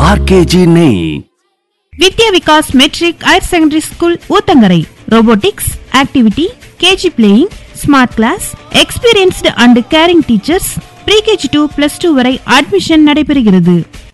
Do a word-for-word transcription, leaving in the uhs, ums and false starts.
RKG நெய். வித்யா Vikas matric higher secondary school Uthangarai. Robotics, activity, KG playing, smart class, experienced and carrying teachers. Pre-KG two plus two வரை admission நடைபெறுகிறது.